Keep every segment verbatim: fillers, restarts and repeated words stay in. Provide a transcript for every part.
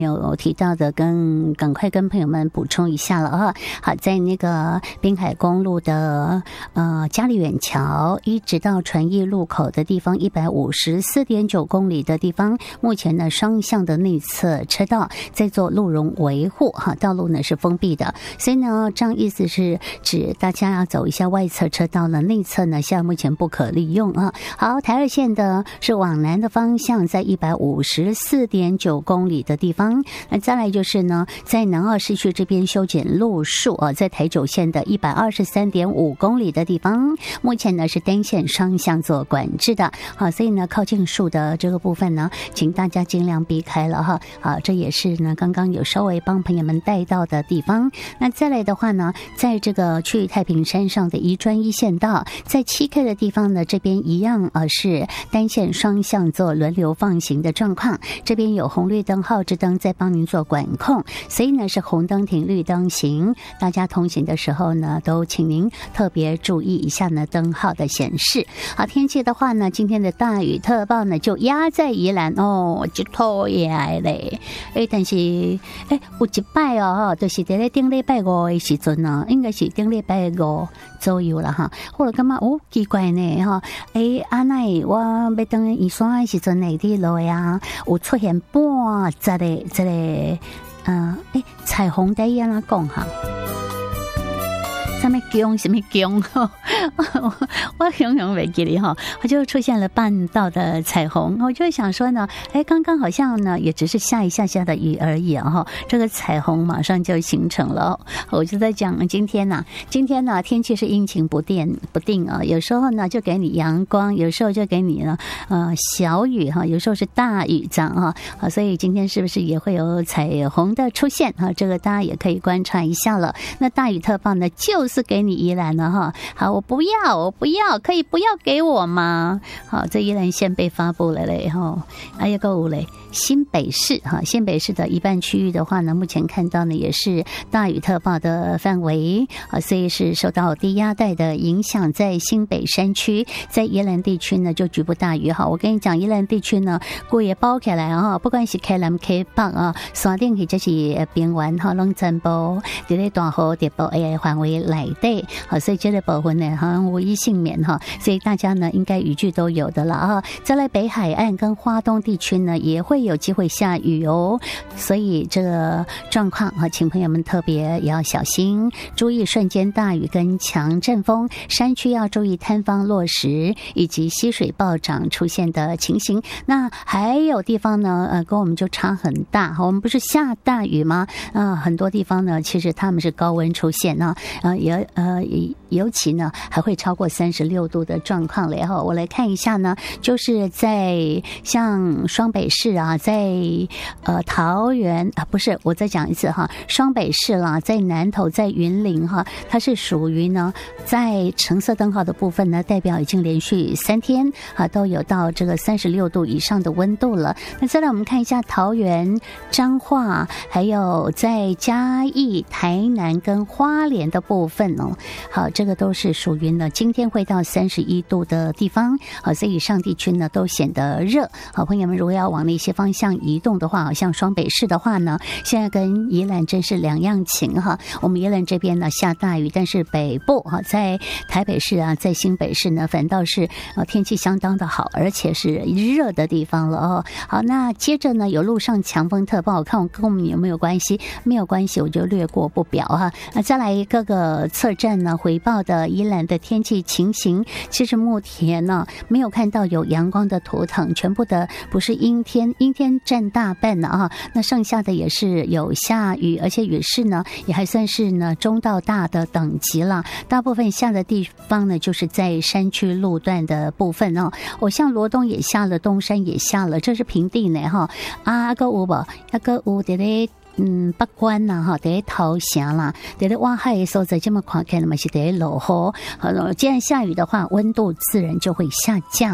有提到的，跟赶快跟朋友们补充一下了啊！好，在那个滨海公路的呃嘉里远桥一直到传艺路口的地方，一百五十四点九公里的地方，目前呢双向的内侧车道在做路容维护哈，道路呢是封闭的，所以呢这样意思是指大家要走一下外侧车道呢，内侧呢现在目前不可利用啊。好，台二线的是往南的方向，在一百五十四点九公里的地方。那再来就是呢，在南澳市区这边修剪路树啊，在台九线的一百二十三点五公里的地方，目前呢是单线双向做管制的，好，所以呢靠近树的这个部分呢，请大家尽量避开了哈。好，这也是呢刚刚有稍微帮朋友们带到的地方。那再来的话呢，在这个去太平山上的宜专一线道，在七 K 的地方呢，这边一样呃是单线双向做轮流放行的状况，这边有红绿灯、号志灯在帮您做管控，所以呢是红灯停，绿灯行。大家通行的时候呢，都请您特别注意一下呢灯号的显示。好，天气的话呢，今天的大雨特报呢就压在宜兰哦，就讨厌嘞。哎，但是哎有一摆哦，就是在顶礼拜五的时阵呢，应该是顶礼拜五左右了哈。我就感觉哦奇怪呢哈，哎阿奈我要登宜山的时阵那啲路呀，有出现半截的这个嗯哎彩虹在安怎讲哈？什么姜什么姜我永远没记得哈，我就出现了半道的彩虹，我就想说呢，哎，刚刚好像呢也只是下一下下的雨而已哈，这个彩虹马上就形成了。我就在讲今天呢、啊，今天呢、啊、天气是阴晴不定不定啊，有时候呢就给你阳光，有时候就给你呢呃小雨哈，有时候是大雨这样哈，啊，所以今天是不是也会有彩虹的出现啊？这个大家也可以观察一下了。那大雨特报呢，就是给你宜兰了哈。好，我不要，我不要，可以不要给我吗？好，这宜兰县被发布了嘞哈，还有个有嘞。新北市哈，新北市的一半区域的话呢，目前看到呢也是大雨特报的范围啊，所以是受到低压带的影响，在新北山区，在宜兰地区呢就局部大雨哈。我跟你讲，宜兰地区呢，过也包起来啊，不管是开南开北啊，山顶或者是平原哈，拢全部在咧大雨特报的范围内底，好，所以这个部分呢好像无一幸免哈，所以大家呢应该雨具都有的了啊。再来北海岸跟花东地区呢也会有机会下雨哦，所以这个状况啊，请朋友们特别也要小心，注意瞬间大雨跟强阵风，山区要注意坍方落石以及溪水暴涨出现的情形。那还有地方呢，呃，跟我们就差很大，我们不是下大雨吗？啊、呃，很多地方呢，其实他们是高温出现呢，呃，也呃，尤其呢还会超过三十六度的状况了哈。我来看一下呢，就是在像双北市啊。在呃桃园啊，不是，我再讲一次哈，双北市啦，在南投，在云林哈，它是属于呢，在橙色灯号的部分呢，代表已经连续三天啊都有到这个三十六度以上的温度了。那再来我们看一下桃园、彰化，还有在嘉义、台南跟花莲的部分哦，好，这个都是属于呢今天会到三十一度的地方，好，所以以上地区呢都显得热。好，朋友们如果要往那些方向移动的话，好像双北市的话呢，现在跟宜兰真是两样情哈。我们宜兰这边呢下大雨，但是北部哈，在台北市啊，在新北市呢，反倒是呃天气相当的好，而且是热的地方了哦。好，那接着呢有陆上强风特报，看我跟我们有没有关系？没有关系，我就略过不表哈。那再来各个测站呢回报的宜兰的天气情形，其实目前呢没有看到有阳光的图腾，全部的不是阴天，阴天占大半了啊，那剩下的也是有下雨，而且雨势呢也还算是呢中到大的等级了。大部分下的地方呢就是在山区路段的部分哦。我、哦、像罗东也下了，东山也下了，这是平地呢哈。啊，个有无？那个有的咧。嗯，北关呐，哈，在桃城啦，在外海的所在，这么看看嘛是在落雨。好，既然下雨的话，温度自然就会下降。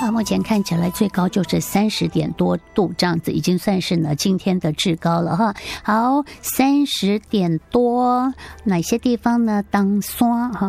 啊，目前看起来最高就是三十点多度这样子，已经算是呢今天的至高了哈。好，三十点多，哪些地方呢？当刷哈。